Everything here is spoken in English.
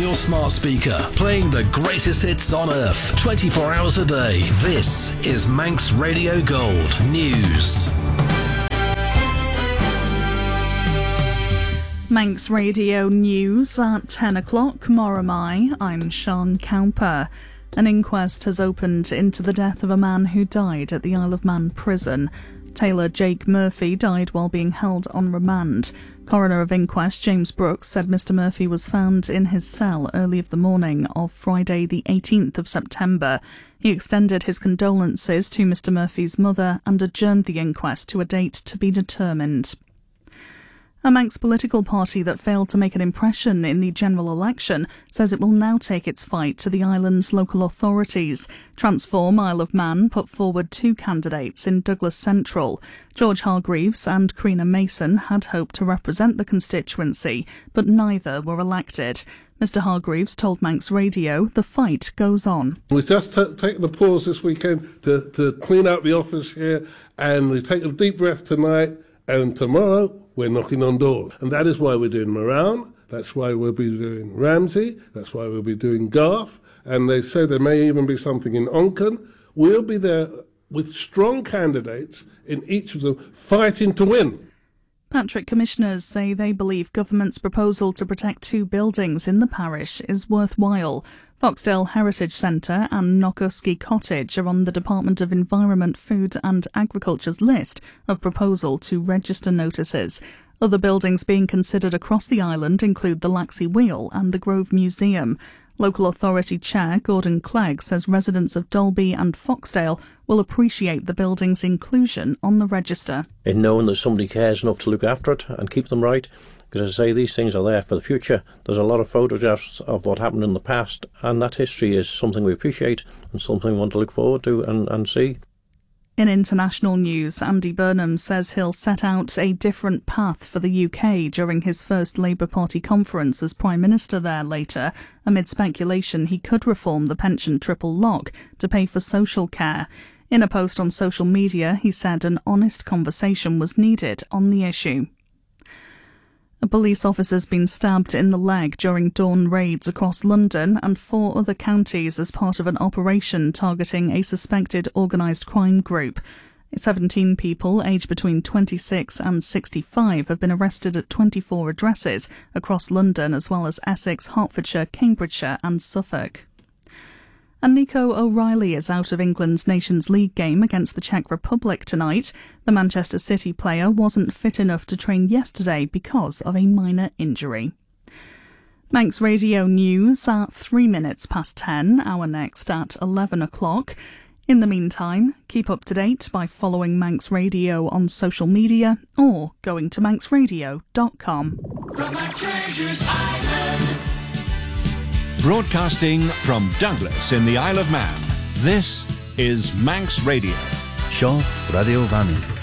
your smart speaker, playing the greatest hits on earth, 24 hours a day. This is Manx Radio Gold News. Manx Radio News at 10 o'clock. Moramai, I'm Sean Cowper. An inquest has opened into the death of a man who died at the Isle of Man prison. Taylor Jake Murphy died while being held on remand. Coroner of Inquest James Brooks said Mr Murphy was found in his cell early of the morning of Friday the 18th of September. He extended his condolences to Mr Murphy's mother and adjourned the inquest to a date to be determined. A Manx political party that failed to make an impression in the general election says it will now take its fight to the island's local authorities. Transform Isle of Man put forward two candidates in Douglas Central. George Hargreaves and Creena Mason had hoped to represent the constituency, but neither were elected. Mr Hargreaves told Manx Radio the fight goes on. We've just taken a pause this weekend to clean out the office here, and we take a deep breath tonight, and tomorrow we're knocking on doors. And that is why we're doing Moran, that's why we'll be doing Ramsey, that's why we'll be doing Garth, and they say there may even be something in Onken. We'll be there with strong candidates in each of them fighting to win. Patrick Commissioners say they believe government's proposal to protect two buildings in the parish is worthwhile. Foxdale Heritage Centre and Knockuskey Cottage are on the Department of Environment, Food and Agriculture's list of proposal to register notices. Other buildings being considered across the island include the Laxey Wheel and the Grove Museum. Local Authority Chair Gordon Clegg says residents of Dalby and Foxdale will appreciate the building's inclusion on the register. In knowing that somebody cares enough to look after it and keep them right, because as I say, these things are there for the future. There's a lot of photographs of what happened in the past, and that history is something we appreciate and something we want to look forward to and see. In international news, Andy Burnham says he'll set out a different path for the UK during his first Labour Party conference as Prime Minister there later, amid speculation he could reform the pension triple lock to pay for social care. In a post on social media, he said an honest conversation was needed on the issue. A police officer's been stabbed in the leg during dawn raids across London and 4 other counties as part of an operation targeting a suspected organised crime group. 17 people aged between 26 and 65 have been arrested at 24 addresses across London as well as Essex, Hertfordshire, Cambridgeshire and Suffolk. And Nico O'Reilly is out of England's Nations League game against the Czech Republic tonight. The Manchester City player wasn't fit enough to train yesterday because of a minor injury. Manx Radio News at 3 minutes past 10, our next at 11 o'clock. In the meantime, keep up to date by following Manx Radio on social media or going to manxradio.com. From our treasured island. Broadcasting from Douglas in the Isle of Man, this is Manx Radio. Seo Radio Vannin.